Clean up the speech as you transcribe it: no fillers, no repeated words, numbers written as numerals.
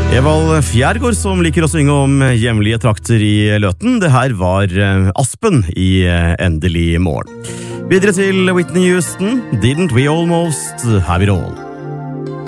Evald Fjærgård som liker å synge om hjemlige trakter i Løten. Det her var Aspen i Endelig morgen. Videre til Whitney Houston, Didn't We Almost Have It All?